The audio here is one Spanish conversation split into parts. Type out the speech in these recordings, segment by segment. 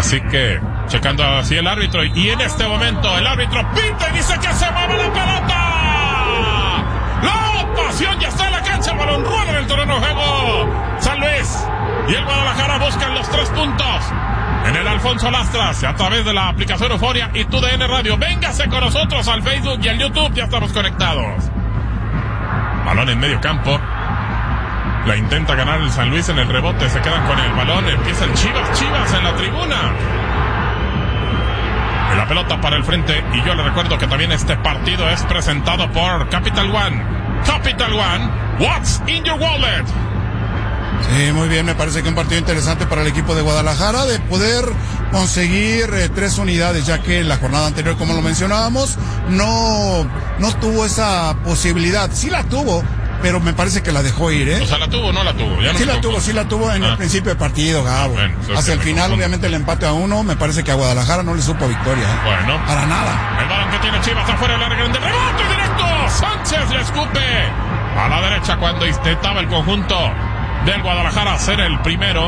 Así que, checando así el árbitro, y en este momento el árbitro pita y dice que se mueve la pelota. La pasión ya está en la cancha, el balón rueda en el terreno de juego. San Luis y el Guadalajara buscan los 3 puntos. En el Alfonso Lastras, a través de la aplicación Euforia y TUDN Radio. Véngase con nosotros al Facebook y al YouTube, ya estamos conectados. Balón en medio campo. La intenta ganar el San Luis en el rebote, se quedan con el balón, empieza el Chivas en la tribuna. Y la pelota para el frente, y yo le recuerdo que también este partido es presentado por Capital One. Capital One, what's in your wallet? Sí, muy bien, me parece que un partido interesante para el equipo de Guadalajara de poder conseguir 3 unidades, ya que la jornada anterior, como lo mencionábamos, no tuvo esa posibilidad. Sí la tuvo, pero me parece que la dejó ir, ¿eh? O sea, ¿la tuvo o no la tuvo? Ya no sí la tuvo en el principio del partido, Gabo. Bueno, hacia el final, obviamente, el empate a 1, me parece que a Guadalajara no le supo victoria, ¿eh? Bueno. Para nada. El balón que tiene Chivas afuera, la grande rebote directo. Sánchez le escupe a la derecha cuando intentaba el conjunto del Guadalajara hacer el primero.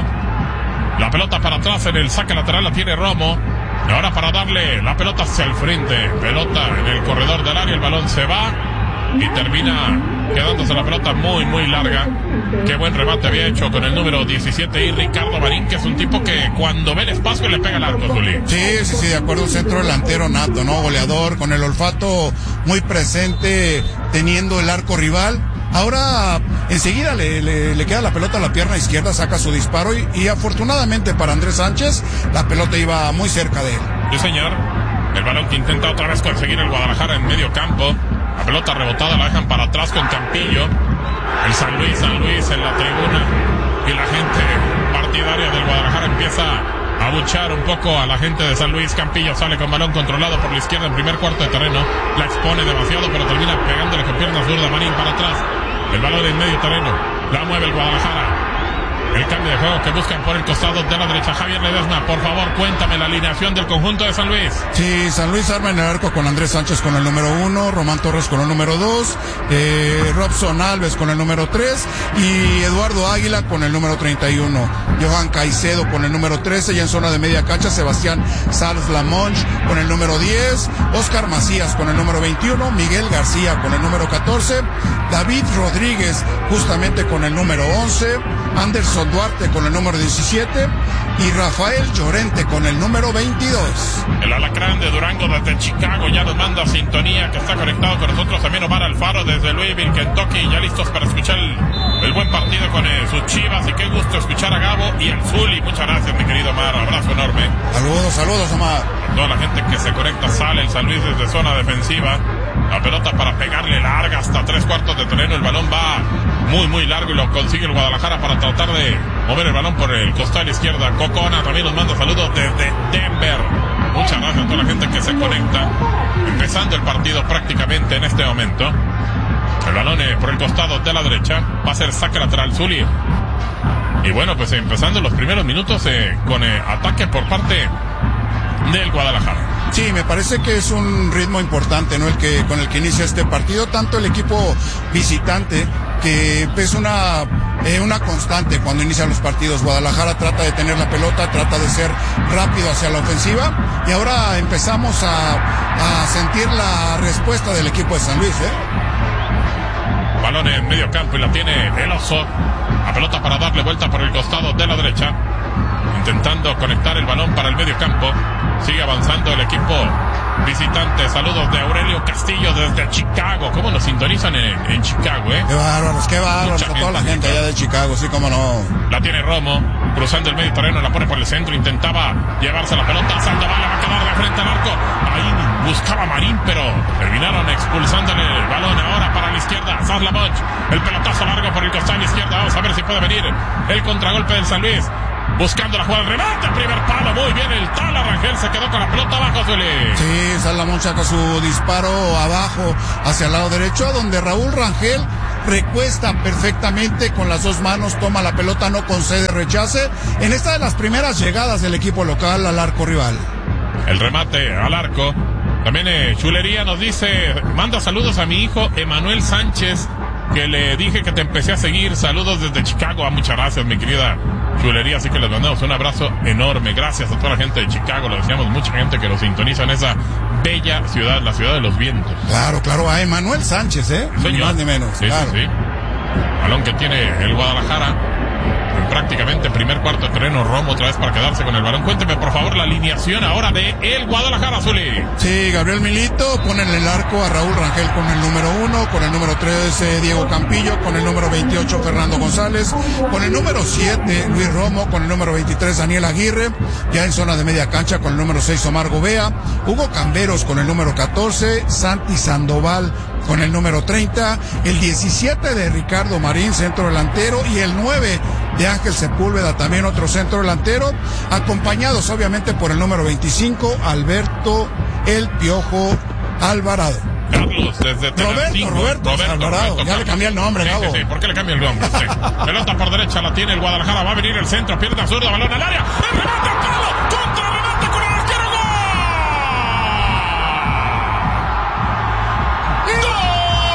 La pelota para atrás en el saque lateral la tiene Romo. Y ahora para darle la pelota hacia el frente. Pelota en el corredor del área, el balón se va y termina quedándose la pelota muy, muy larga. Qué buen remate había hecho con el número 17 y Ricardo Marín, que es un tipo que cuando ve el espacio le pega el arco, Zuli. Sí, de acuerdo, centro delantero nato, ¿no? Goleador, con el olfato muy presente, teniendo el arco rival. Ahora enseguida le queda la pelota a la pierna izquierda, saca su disparo y afortunadamente para Andrés Sánchez la pelota iba muy cerca de él. Sí, señor. El balón que intenta otra vez conseguir el Guadalajara en medio campo. La pelota rebotada la dejan para atrás con Campillo. El San Luis en la tribuna. Y la gente partidaria del Guadalajara empieza a abuchar un poco a la gente de San Luis. Campillo sale con balón controlado por la izquierda en primer cuarto de terreno. La expone demasiado, pero termina pegándole con pierna zurda. Marín para atrás. El balón en medio terreno. La mueve el Guadalajara. El cambio de juego que buscan por el costado de la derecha. Javier Ledesma, por favor, cuéntame la alineación del conjunto de San Luis. Sí, San Luis arma en el arco con Andrés Sánchez con el número 1, Román Torres con el número 2, Robson Alves con el número 3 y Eduardo Águila con el número 31. Johan Caicedo con el número 13 y en zona de media cancha Sebastián Sals Lamonch con el número 10, Oscar Macías con el número 21, Miguel García con el número 14, David Rodríguez justamente con el número 11, Anderson Duarte con el número 17 y Rafael Llorente con el número 22. El alacrán de Durango desde Chicago ya nos manda sintonía, que está conectado con nosotros. También Omar Alfaro desde Louisville, Kentucky, ya listos para escuchar el buen partido con sus Chivas. Y qué gusto escuchar a Gabo y al Zuli. Muchas gracias, mi querido Omar, abrazo enorme. Saludos Omar. A toda la gente que se conecta, sale el San Luis desde zona defensiva. La pelota para pegarle larga hasta 3/4 de terreno. El balón va muy, muy largo y lo consigue el Guadalajara para tratar de mover el balón por el costado de la izquierda. Cocona también nos manda saludos desde Denver. Muchas gracias a toda la gente que se conecta. Empezando el partido prácticamente en este momento. El balón por el costado de la derecha. Va a ser saque lateral, Zuli. Y bueno, pues empezando los primeros minutos con ataque por parte del Guadalajara. Sí, me parece que es un ritmo importante, ¿no? Con el que inicia este partido, tanto el equipo visitante, que es una constante cuando inician los partidos. Guadalajara trata de tener la pelota, trata de ser rápido hacia la ofensiva, y ahora empezamos a sentir la respuesta del equipo de San Luis, Balón en medio campo y la tiene el Oso. La pelota para darle vuelta por el costado de la derecha, intentando conectar el balón para el medio campo. Sigue avanzando el equipo visitante. Saludos de Aurelio Castillo desde Chicago. ¿Cómo nos sintonizan en Chicago, Qué bárbaros, a toda la gente allá de Chicago, sí, cómo no. La tiene Romo, cruzando el medio terreno, la pone por el centro, intentaba llevarse la pelota. Sandoval va a quedar de frente al arco. Ahí buscaba Marín, pero terminaron expulsándole el balón. Ahora para la izquierda, Sazlamonch. El pelotazo largo por el costado de la izquierda. Vamos a ver si puede venir el contragolpe del San Luis. Buscando la jugada, el remate, primer palo, muy bien el Tala Rangel, se quedó con la pelota abajo, Zuli. Sí, Salomón saca su disparo abajo, hacia el lado derecho, donde Raúl Rangel recuesta perfectamente con las dos manos, toma la pelota, no concede rechace, en esta de las primeras llegadas del equipo local al arco rival. El remate al arco, también Chulería nos dice, manda saludos a mi hijo Emanuel Sánchez, que le dije que te empecé a seguir. Saludos desde Chicago. Muchas gracias, mi querida chulería. Así que les mandamos un abrazo enorme. Gracias a toda la gente de Chicago. Lo decíamos, mucha gente que nos sintoniza en esa bella ciudad, la ciudad de los vientos. Claro, a Emanuel Sánchez, ni más ni menos. Sí, claro. sí. Balón que tiene el Guadalajara. Prácticamente primer cuarto de terreno. Romo otra vez para quedarse con el balón. Cuénteme por favor la alineación ahora de el Guadalajara, Zuli. Sí, Gabriel Milito pone en el arco a Raúl Rangel con el número 1, con el número 13 Diego Campillo, con el número 28 Fernando González, con el número 7 Luis Romo, con el número 23 Daniel Aguirre, ya en zona de media cancha con el número 6 Omar Gobea, Hugo Camberos con el número 14, Santi Sandoval con el número 30, el 17 de Ricardo Marín, centro delantero, y el 9 de Ángel Sepúlveda, también otro centro delantero, acompañados obviamente por el número 25, Alberto El Piojo Alvarado. Carlos, desde Roberto Alvarado. Ya le cambié el nombre, Gabo. Sí, ¿por qué le cambia el nombre? Sí. Pelota por derecha la tiene el Guadalajara, va a venir el centro, pierna zurda, balón al área. ¡El remate!